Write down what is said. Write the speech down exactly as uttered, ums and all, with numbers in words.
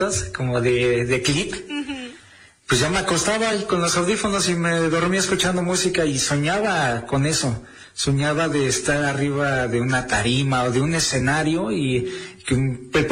como de, de clip. Uh-huh. Pues ya me acostaba ahí con los audífonos y me dormía escuchando música y soñaba con eso. Soñaba de estar arriba de una tarima o de un escenario y que un